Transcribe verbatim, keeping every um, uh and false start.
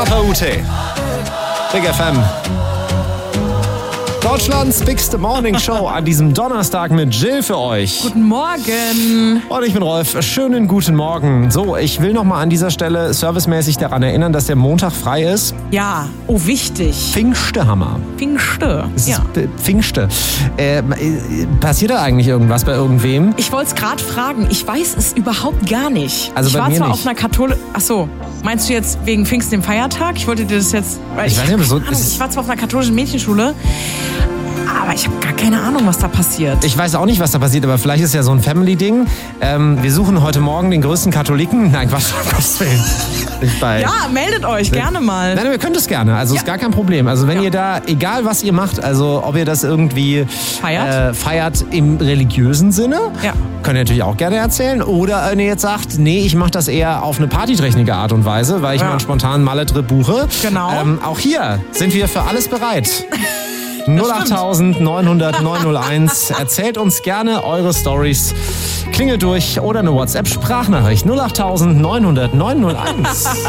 Papa Ute. Big F M. Deutschlands Bigste Morning Show an diesem Donnerstag mit Jill für euch. Guten Morgen. Und ich bin Rolf. Schönen guten Morgen. So, ich will noch mal an dieser Stelle servicemäßig daran erinnern, dass der Montag frei ist. Ja, oh wichtig. Pfingstehammer. Pfingste. Es Ja. ist Pfingste. Äh, passiert da eigentlich irgendwas bei irgendwem? Ich wollte es gerade fragen. Ich weiß es überhaupt gar nicht. Also ich bei war mir zwar nicht. auf einer Kathol... Ach so, meinst du jetzt wegen Pfingsten, dem Feiertag? Ich wollte dir das jetzt... Weil Ich weiß nicht, aber so- keine Ahnung, es ist- ich war zwar auf einer katholischen Mädchenschule, aber ich habe gar keine Ahnung, was da passiert. Ich weiß auch nicht, was da passiert, aber vielleicht ist ja so ein Family-Ding. Ähm, wir suchen heute Morgen den größten Katholiken. Nein, Quatsch, um Gottes Willen. Ich bei. Ja, meldet euch gerne mal. Nein, wir könnt es gerne, also ist gar kein Problem. Also wenn Ja. ihr da, egal was ihr macht, also ob ihr das irgendwie Feiert? Äh, feiert im religiösen Sinne, Ja. könnt ihr natürlich auch gerne erzählen. Oder wenn ihr jetzt sagt, nee, ich mache das eher auf eine partytechnische Art und Weise, weil ich Ja. mal einen spontanen Malle-Trip buche. Genau. Ähm, auch hier sind wir für alles bereit. null acht neun hundert neun null eins. Erzählt uns gerne eure Stories. Klingelt durch oder eine WhatsApp-Sprachnachricht null acht neun hundert neun null eins.